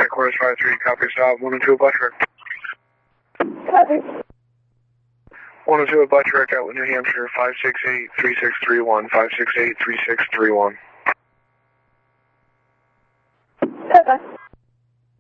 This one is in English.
Course 53, copy stop, 102 at Buttrick. Copy. 102 at Buttrick, Atwood, New Hampshire, 568-3631, 568-3631. Okay.